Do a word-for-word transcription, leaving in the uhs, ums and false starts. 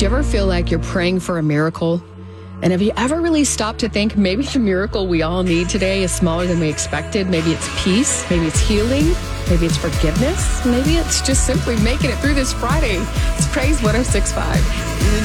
Do you ever feel like you're praying for a miracle? And have you ever really stopped to think maybe the miracle we all need today is smaller than we expected? Maybe it's peace, maybe it's healing, maybe it's forgiveness, maybe it's just simply making it through this Friday. It's Praise one oh six point five.